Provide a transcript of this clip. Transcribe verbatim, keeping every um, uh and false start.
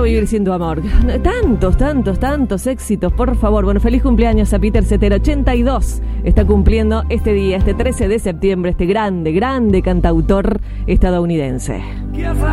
vivir sin tu amor. Tantos, tantos, tantos éxitos, por favor. Bueno, feliz cumpleaños a Peter Cetera, ochenta y dos. Está cumpliendo este día, este trece de septiembre, este grande, grande cantautor estadounidense.